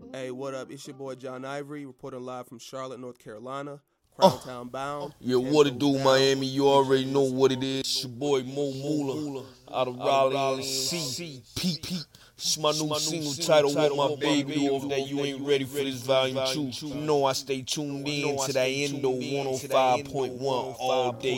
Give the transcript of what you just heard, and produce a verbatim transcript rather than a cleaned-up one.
Hey, what up? It's your boy John Ivory, reporting live from Charlotte, North Carolina. Crown Town bound. Yeah, what it do, Miami? You already know what it is. It's your boy Mo Moolah out of Raleigh, N C. Pete, Pete. It's my new single title, What My Baby Off That You Ain't Ready For This Volume two. You know I stay tuned in to that Endo one oh five point one all day.